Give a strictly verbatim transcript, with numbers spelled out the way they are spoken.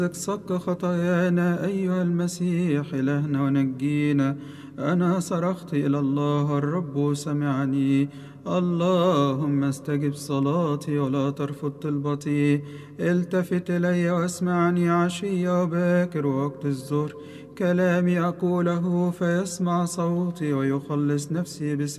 صك خطايانا أيها المسيح إلهنا ونجينا. أنا صرخت إلى الله الرب سمعني. اللهم استجب صلاتي ولا ترفض طلبتي. التفت إلي واسمعني عشية وباكر ووقت الظهر. كلامي أقوله فيسمع صوتي ويخلص نفسي بسلام.